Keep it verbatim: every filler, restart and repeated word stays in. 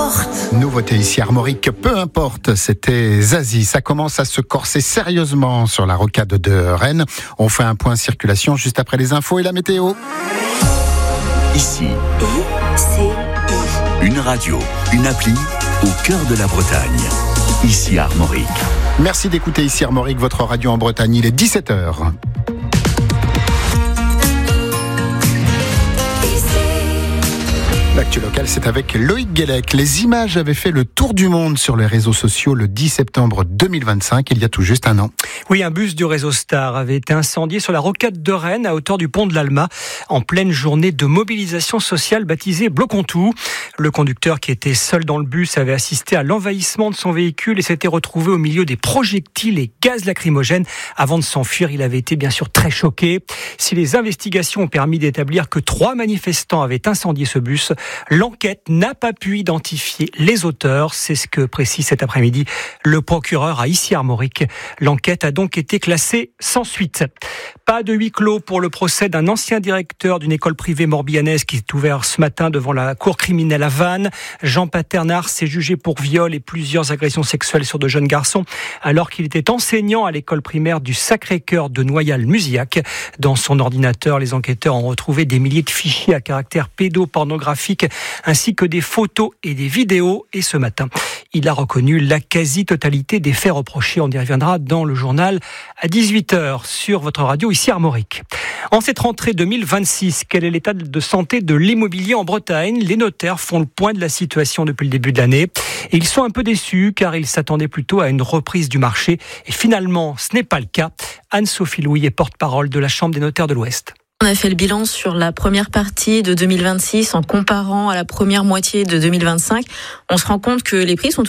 importe. Nouveauté ici Armorique, peu importe, c'était Zazie. Ça commence à se corser sérieusement sur la rocade de Rennes. On fait un point circulation juste après les infos et la météo. Ici, I C I. une radio, une appli au cœur de la Bretagne. Ici Armorique. Merci d'écouter ici Armorique, votre radio en Bretagne. Il est dix-sept heures. L'actu local, c'est avec Loïc Guélec. Les images avaient fait le tour du monde sur les réseaux sociaux le dix septembre deux mille vingt-cinq, il y a tout juste un an. Oui, un bus du réseau Star avait été incendié sur la rocade de Rennes, à hauteur du pont de l'Alma, en pleine journée de mobilisation sociale baptisée Bloquons tout. Le conducteur, qui était seul dans le bus, avait assisté à l'envahissement de son véhicule et s'était retrouvé au milieu des projectiles et gaz lacrymogènes. Avant de s'enfuir, il avait été bien sûr très choqué. Si les investigations ont permis d'établir que trois manifestants avaient incendié ce bus, l'enquête n'a pas pu identifier les auteurs. C'est ce que précise cet après-midi le procureur à Issy-Armorique. L'enquête a donc été classée sans suite. Pas de huis clos pour le procès d'un ancien directeur d'une école privée morbihanaise qui est ouvert ce matin devant la cour criminelle à Vannes. Jean Paternard s'est jugé pour viol et plusieurs agressions sexuelles sur de jeunes garçons alors qu'il était enseignant à l'école primaire du Sacré-Cœur de Noyal-Muzillac. Dans son ordinateur, les enquêteurs ont retrouvé des milliers de fichiers à caractère pédopornographique ainsi que des photos et des vidéos. Et ce matin, il a reconnu la quasi-totalité des faits reprochés. On y reviendra dans le journal à dix-huit heures sur votre radio ici Armorique. En cette rentrée deux mille vingt-six, quel est l'état de santé de l'immobilier en Bretagne ? Les notaires font le point de la situation depuis le début de l'année. Et ils sont un peu déçus car ils s'attendaient plutôt à une reprise du marché. Et finalement, ce n'est pas le cas. Anne-Sophie Louis est porte-parole de la Chambre des notaires de l'Ouest. On a fait le bilan sur la première partie de deux mille vingt-six en comparant à la première moitié de deux mille vingt-cinq. On se rend compte que les prix sont